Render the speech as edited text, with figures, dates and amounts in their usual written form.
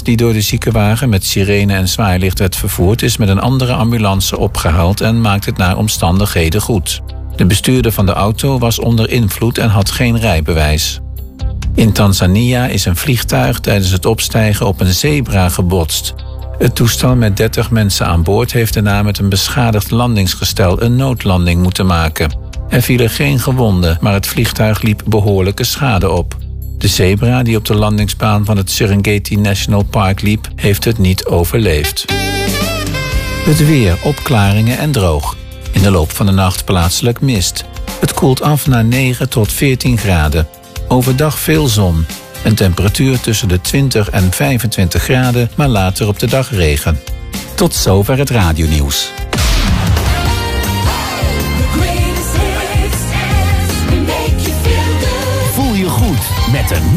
die door de ziekenwagen met sirene en zwaailicht werd vervoerd, is met een andere ambulance opgehaald en maakt het naar omstandigheden goed. De bestuurder van de auto was onder invloed en had geen rijbewijs. In Tanzania is een vliegtuig tijdens het opstijgen op een zebra gebotst. Het toestel met 30 mensen aan boord heeft daarna met een beschadigd landingsgestel een noodlanding moeten maken. Er vielen geen gewonden, maar het vliegtuig liep behoorlijke schade op. De zebra die op de landingsbaan van het Serengeti National Park liep, heeft het niet overleefd. Het weer, opklaringen en droog. In de loop van de nacht plaatselijk mist. Het koelt af naar 9 tot 14 graden. Overdag veel zon. Een temperatuur tussen de 20 en 25 graden, maar later op de dag regen. Tot zover het radionieuws. Voel je goed met een